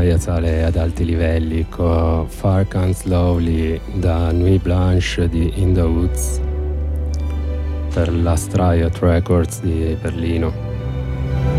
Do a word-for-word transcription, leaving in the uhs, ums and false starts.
Gaia sale ad alti livelli con Far and Slowly da Nuit Blanche di In the Woods per la Striot Records di Berlino.